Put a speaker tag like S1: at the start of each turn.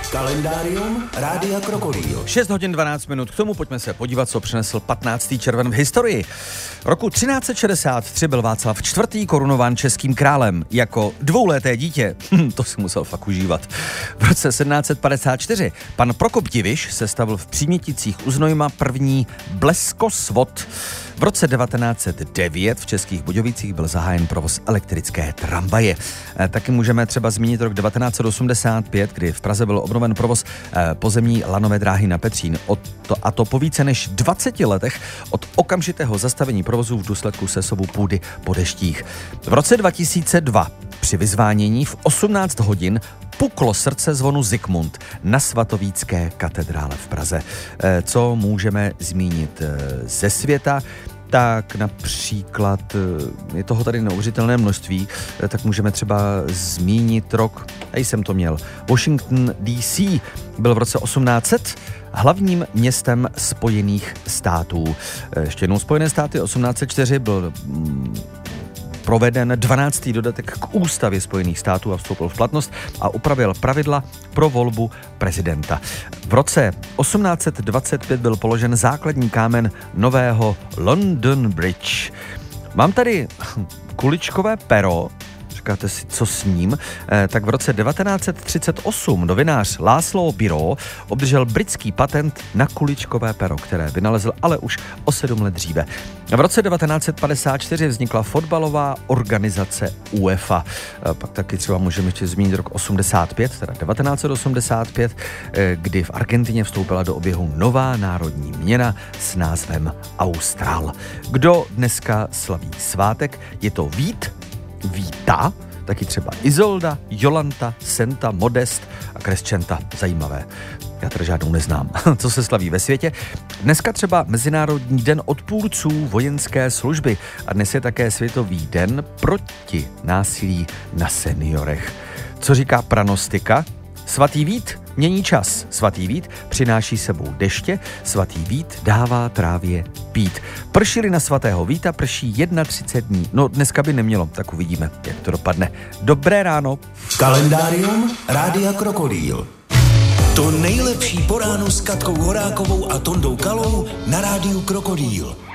S1: Kalendárium Rádia Krokodýl.
S2: 6 hodin 12 minut. K tomu pojďme se podívat, co přinesl 15. červen v historii. Roku 1363 byl Václav IV. Korunován českým králem jako dvouleté dítě. To si musel fakt užívat. V roce 1754 pan Prokop Diviš sestavil v Příměticích u Znojma první bleskosvod. V roce 1909 v Českých Budějovicích byl zahájen provoz elektrické tramvaje. Taky můžeme třeba zmínit rok 1985, kdy v Praze byl obnoven provoz pozemní lanové dráhy na Petřín. A to po více než 20 letech od okamžitého zastavení provozu v důsledku sesovu půdy po deštích. V roce 2002 při vyzvánění v 18 hodin puklo srdce zvonu Zikmund na svatovícké katedrále v Praze. Co můžeme zmínit ze světa? Tak například, je toho tady neuvěřitelné množství, tak můžeme třeba zmínit rok, a jsem to měl, Washington DC byl v roce 1800 hlavním městem Spojených států. Ještě jednou Spojené státy 1804 byl proveden 12. dodatek k ústavě Spojených států a vstoupil v platnost a upravil pravidla pro volbu prezidenta. V roce 1825 byl položen základní kámen nového London Bridge. Mám tady kuličkové pero. Říkáte si, co s ním? Tak v roce 1938 novinář László Biró obdržel britský patent na kuličkové pero, které vynalezl ale už o 7 let dříve. V roce 1954 vznikla fotbalová organizace UEFA. Pak taky třeba můžeme ještě zmínit rok 85, teda 1985, kdy v Argentině vstoupila do oběhu nová národní měna s názvem Austral. Kdo dneska slaví svátek? Je to Víta, taky třeba Izolda, Jolanta, Senta, Modest a Crescenta. Zajímavé. Já teda žádnou neznám. Co se slaví ve světě? Dneska třeba Mezinárodní den odpůrců vojenské služby a dnes je také Světový den proti násilí na seniorech. Co říká pranostika? Svatý Vít mění čas. Svatý Vít přináší sebou deště, svatý Vít dává trávě pít. Pršili na svatého Víta, prší 31 dní. No dneska by nemělo, tak uvidíme, jak to dopadne. Dobré ráno.
S1: Kalendárium Rádia Krokodýl. To nejlepší po ránu s Katkou Horákovou a Tondou Kalou na Rádiu Krokodýl.